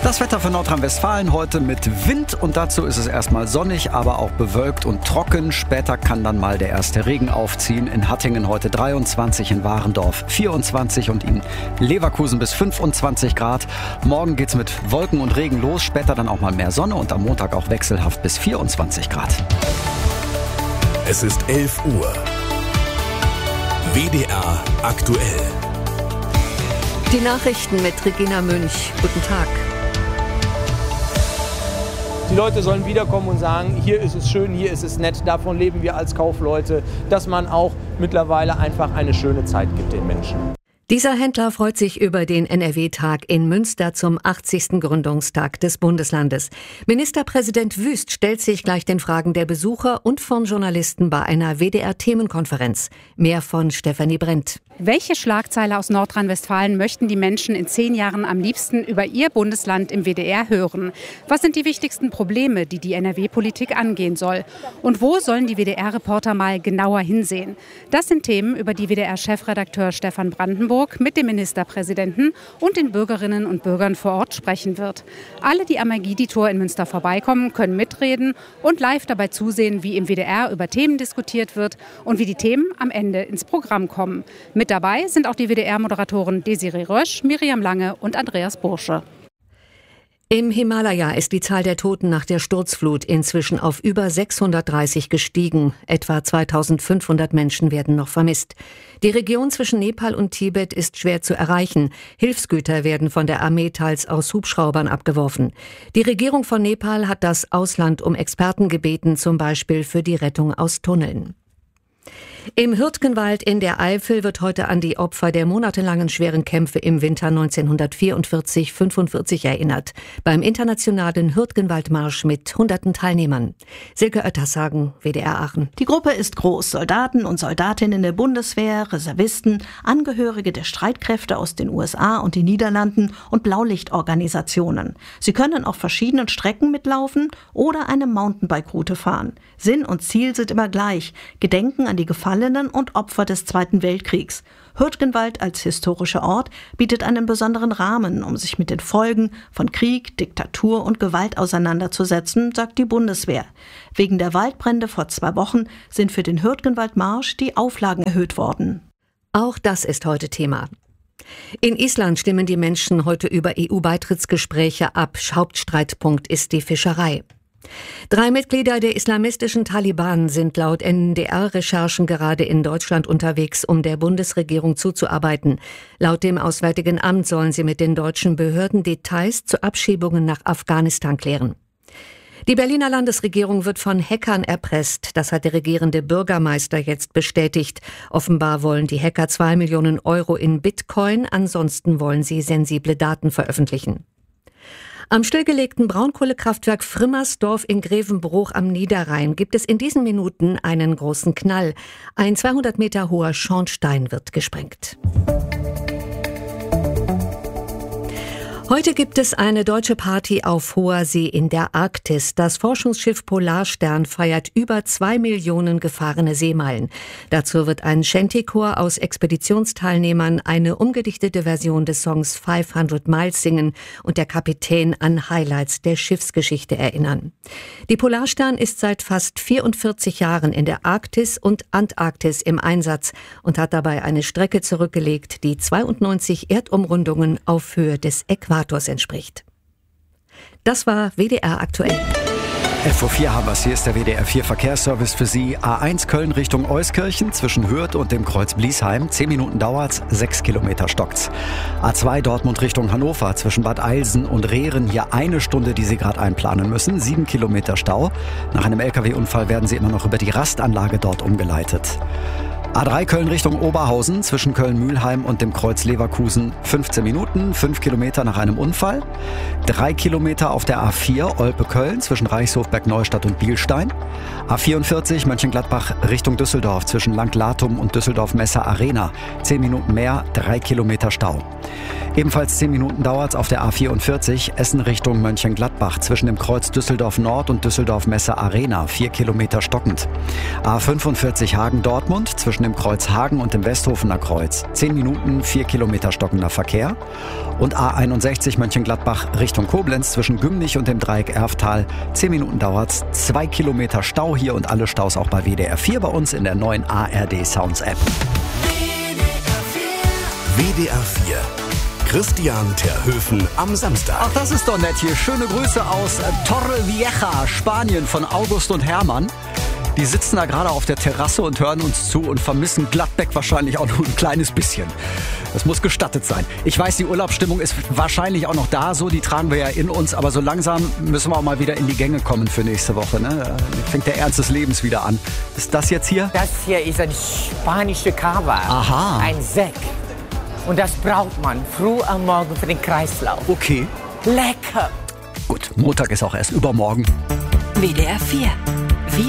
Das Wetter für Nordrhein-Westfalen heute mit Wind und dazu ist es erstmal sonnig, aber auch bewölkt und trocken. Später kann dann mal der erste Regen aufziehen. In Hattingen heute 23, in Warendorf 24 und in Leverkusen bis 25 Grad. Morgen geht's mit Wolken und Regen los, später dann auch mal mehr Sonne und am Montag auch wechselhaft bis 24 Grad. Es ist 11 Uhr. WDR aktuell. Die Nachrichten mit Regina Münch. Guten Tag. Die Leute sollen wiederkommen und sagen, hier ist es schön, hier ist es nett. Davon leben wir als Kaufleute, dass man auch mittlerweile einfach eine schöne Zeit gibt den Menschen. Dieser Händler freut sich über den NRW-Tag in Münster zum 80. Gründungstag des Bundeslandes. Ministerpräsident Wüst stellt sich gleich den Fragen der Besucher und von Journalisten bei einer WDR-Themenkonferenz. Mehr von Stefanie Brent. Welche Schlagzeile aus Nordrhein-Westfalen möchten die Menschen in 10 Jahren am liebsten über ihr Bundesland im WDR hören? Was sind die wichtigsten Probleme, die die NRW-Politik angehen soll? Und wo sollen die WDR-Reporter mal genauer hinsehen? Das sind Themen, über die WDR-Chefredakteur Stefan Brandenburg mit dem Ministerpräsidenten und den Bürgerinnen und Bürgern vor Ort sprechen wird. Alle, die am Magidi-Tor in Münster vorbeikommen, können mitreden und live dabei zusehen, wie im WDR über Themen diskutiert wird und wie die Themen am Ende ins Programm kommen. Mit dabei sind auch die WDR-Moderatoren Desiree Rösch, Miriam Lange und Andreas Bursche. Im Himalaya ist die Zahl der Toten nach der Sturzflut inzwischen auf über 630 gestiegen. Etwa 2500 Menschen werden noch vermisst. Die Region zwischen Nepal und Tibet ist schwer zu erreichen. Hilfsgüter werden von der Armee teils aus Hubschraubern abgeworfen. Die Regierung von Nepal hat das Ausland um Experten gebeten, zum Beispiel für die Rettung aus Tunneln. Im Hürtgenwald in der Eifel wird heute an die Opfer der monatelangen schweren Kämpfe im Winter 1944-45 erinnert. Beim internationalen Hürtgenwaldmarsch mit hunderten Teilnehmern. Silke Oettershagen, WDR Aachen. Die Gruppe ist groß. Soldaten und Soldatinnen der Bundeswehr, Reservisten, Angehörige der Streitkräfte aus den USA und den Niederlanden und Blaulichtorganisationen. Sie können auf verschiedenen Strecken mitlaufen oder eine Mountainbike-Route fahren. Sinn und Ziel sind immer gleich. Gedenken an die Gefallenen und Opfer des Zweiten Weltkriegs. Hürtgenwald als historischer Ort bietet einen besonderen Rahmen, um sich mit den Folgen von Krieg, Diktatur und Gewalt auseinanderzusetzen, sagt die Bundeswehr. Wegen der Waldbrände vor 2 Wochen sind für den Hürtgenwaldmarsch die Auflagen erhöht worden. Auch das ist heute Thema. In Island stimmen die Menschen heute über EU-Beitrittsgespräche ab. Hauptstreitpunkt ist die Fischerei. 3 Mitglieder der islamistischen Taliban sind laut NDR-Recherchen gerade in Deutschland unterwegs, um der Bundesregierung zuzuarbeiten. Laut dem Auswärtigen Amt sollen sie mit den deutschen Behörden Details zu Abschiebungen nach Afghanistan klären. Die Berliner Landesregierung wird von Hackern erpresst. Das hat der regierende Bürgermeister jetzt bestätigt. Offenbar wollen die Hacker 2 Millionen Euro in Bitcoin, ansonsten wollen sie sensible Daten veröffentlichen. Am stillgelegten Braunkohlekraftwerk Frimmersdorf in Grevenbruch am Niederrhein gibt es in diesen Minuten einen großen Knall. Ein 200 Meter hoher Schornstein wird gesprengt. Heute gibt es eine deutsche Party auf hoher See in der Arktis. Das Forschungsschiff Polarstern feiert über 2 Millionen gefahrene Seemeilen. Dazu wird ein Shantychor aus Expeditionsteilnehmern eine umgedichtete Version des Songs 500 Miles singen und der Kapitän an Highlights der Schiffsgeschichte erinnern. Die Polarstern ist seit fast 44 Jahren in der Arktis und Antarktis im Einsatz und hat dabei eine Strecke zurückgelegt, die 92 Erdumrundungen auf Höhe des Äquators entspricht. Das war WDR aktuell. 11:04 haben wir es. Hier ist der WDR 4 Verkehrsservice für Sie. A1 Köln Richtung Euskirchen zwischen Hürth und dem Kreuz Bliesheim. 10 Minuten dauert's, 6 Kilometer stockt's. A2 Dortmund Richtung Hannover zwischen Bad Eilsen und Rehren. Hier 1 Stunde, die Sie gerade einplanen müssen. 7 Kilometer Stau. Nach einem LKW-Unfall werden Sie immer noch über die Rastanlage dort umgeleitet. A3 Köln Richtung Oberhausen zwischen Köln-Mülheim und dem Kreuz Leverkusen 15 Minuten, 5 Kilometer nach einem Unfall. 3 Kilometer auf der A4 Olpe-Köln zwischen Reichshof-Bergneustadt und Bielstein. A44 Mönchengladbach Richtung Düsseldorf zwischen Langlatum und Düsseldorf-Messer Arena. 10 Minuten mehr, 3 Kilometer Stau. Ebenfalls 10 Minuten dauert es auf der A44 Essen Richtung Mönchengladbach zwischen dem Kreuz Düsseldorf Nord und Düsseldorf Messer Arena. 4 Kilometer stockend. A45 Hagen-Dortmund zwischen zwischen dem Kreuz Hagen und dem Westhofener Kreuz. 10 Minuten, 4 Kilometer stockender Verkehr. Und A61 Mönchengladbach Richtung Koblenz zwischen Gümnich und dem Dreieck Erftal. 10 Minuten dauert's, 2 Kilometer Stau hier und alle Staus auch bei WDR 4 bei uns in der neuen ARD Sounds App. WDR 4. Christian Terhöfen am Samstag. Ach, das ist doch nett hier. Schöne Grüße aus Torrevieja, Spanien von August und Hermann. Die sitzen da gerade auf der Terrasse und hören uns zu und vermissen Gladbeck wahrscheinlich auch nur ein kleines bisschen. Das muss gestattet sein. Ich weiß, die Urlaubsstimmung ist wahrscheinlich auch noch da, so die tragen wir ja in uns, aber so langsam müssen wir auch mal wieder in die Gänge kommen für nächste Woche. Ne? Da fängt der Ernst des Lebens wieder an. Ist das jetzt hier? Das hier ist ein spanische Cava. Aha. Ein Sekt. Und das braucht man früh am Morgen für den Kreislauf. Okay. Lecker. Gut, Montag ist auch erst übermorgen. WDR 4